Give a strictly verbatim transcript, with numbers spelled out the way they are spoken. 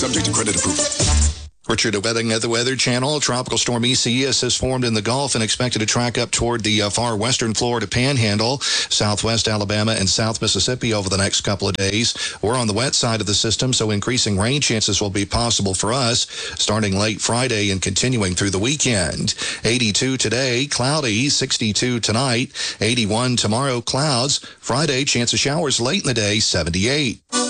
Subject to credit approval. Richard Wedding at the Weather Channel. Tropical storm Isaias has formed in the Gulf and expected to track up toward the uh, far western Florida Panhandle, southwest Alabama, and south Mississippi over the next couple of days. We're on the wet side of the system, so increasing rain chances will be possible for us starting late Friday and continuing through the weekend. eighty-two today, cloudy, sixty-two tonight, eighty-one tomorrow, clouds. Friday, chance of showers late in the day, seventy-eight.